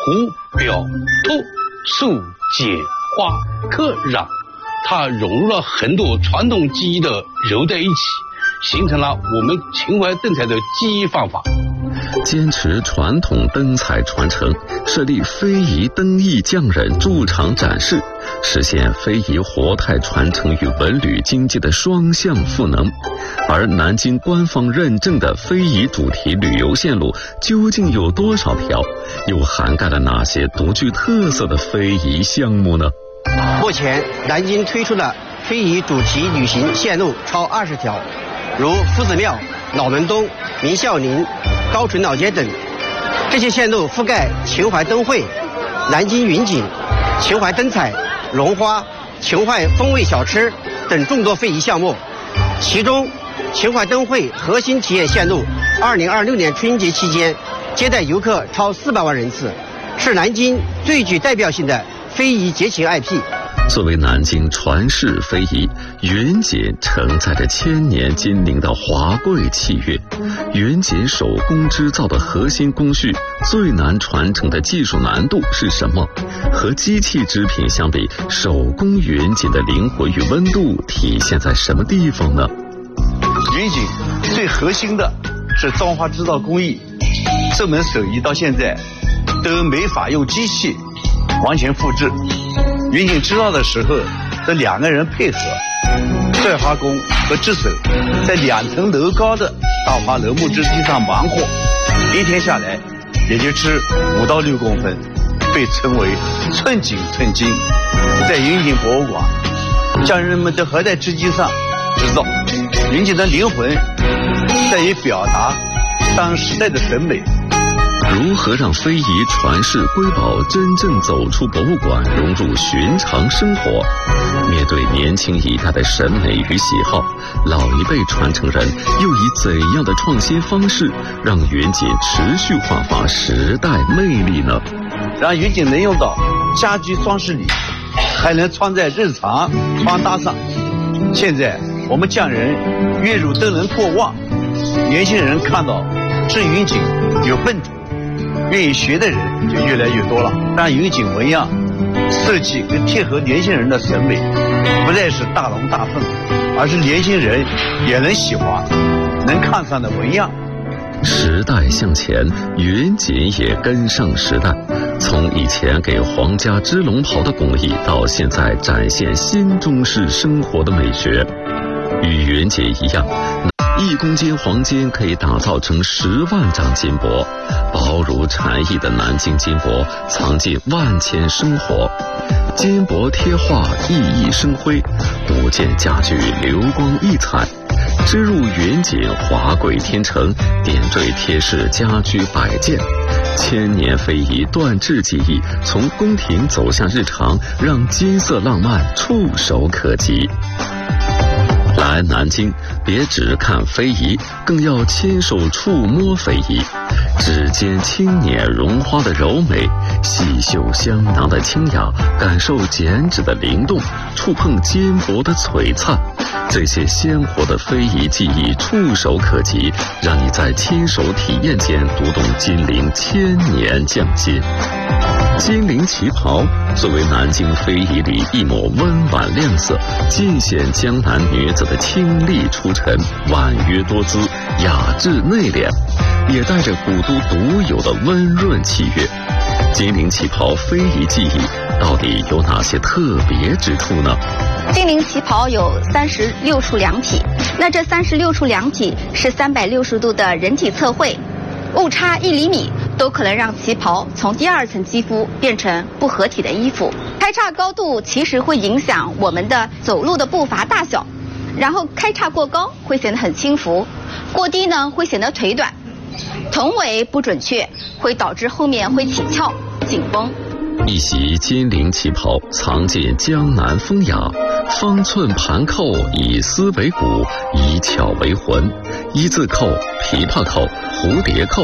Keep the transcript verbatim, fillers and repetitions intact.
胡、表、托、素、简、花、克、让，它融入了很多传统技艺的揉在一起，形成了我们秦淮灯彩的技艺方法。 坚持传统灯彩传承，设立非遗灯艺匠人驻场展示，实现非遗活态传承与文旅经济的双向赋能。而南京官方认证的非遗主题旅游线路究竟有多少条？又涵盖了哪些独具特色的非遗项目呢？ 目前，南京推出的非遗主题旅行线路超二十条，如夫子庙、老门东、明孝陵、高淳老街等。这些线路覆盖秦淮灯会、南京云锦、秦淮灯彩、绒花、秦淮风味小吃等众多非遗项目。其中，秦淮灯会核心体验线路，二零二六年春节期间接待游客超四百万人次，是南京最具代表性的非遗节庆 I P。 作为南京传世非遗，云锦承载着千年金陵的华贵气韵。云锦手工织造的核心工序，最难传承的技术难度是什么？和机器织品相比，手工云锦的灵魂与温度体现在什么地方呢？ 云锦最核心的是簪花织造工艺，这门手艺到现在都没法用机器完全复制。云锦织造的时候，这两个人配合，缎花工和织手在两层楼高的大花楼木质地上忙活，一天下来也就织五到六公分，被称为寸锦寸金。在云锦博物馆，匠人们都还在织机上织造。云锦的灵魂在于表达当时代的审美。 如何让非遗传世瑰宝真正走出博物馆，融入寻常生活？面对年轻一代的审美与喜好，老一辈传承人又以怎样的创新方式让云锦持续焕发时代魅力呢？ 让云锦能用到家居装饰里，还能穿在日常穿搭上。现在我们匠人月入都能破万，年轻人看到织云锦有奔头，愿意学的人就越来越多了。让云锦纹样设计更贴合年轻人的审美，不再是大龙大凤，而是年轻人也能喜欢能看上的纹样。 时代向前，云锦也跟上时代。从以前给皇家织龙袍的工艺，到现在展现新中式生活的美学。与云锦一样，一公斤黄金可以打造成十万张金箔，薄如蝉翼的南京金箔藏进万千生活。金箔贴画熠熠生辉，五件家具流光溢彩，织入云锦华贵天成，点缀贴饰家居摆件。千年非遗断制技艺，从宫廷走向日常，让金色浪漫触手可及。来南京，别只看非遗，更要亲手触摸非遗。指尖轻捻绒花的柔美，细嗅香囊的清雅，感受剪纸的灵动，触碰金箔的璀璨。这些鲜活的非遗技艺触手可及，让你在亲手体验间读懂金陵千年匠心。金陵旗袍作为南京非遗里一抹温婉亮色，尽显江南女子的清丽出尘，婉约多姿，雅致内敛，也带着古都独有的温润气韵。金陵旗袍非遗技艺到底有哪些特别之处呢？ 金陵旗袍有三十六处量体，那这三十六处量体是三百六十度的人体测绘，误差一厘米都可能让旗袍从第二层肌肤变成不合体的衣服。开叉高度其实会影响我们的走路的步伐大小，然后开叉过高会显得很轻浮，过低呢会显得腿短，臀围不准确会导致后面会起翘紧绷。 一袭金陵旗袍藏进江南风雅，方寸盘扣以丝为骨，以巧为魂，一字扣、琵琶扣、蝴蝶扣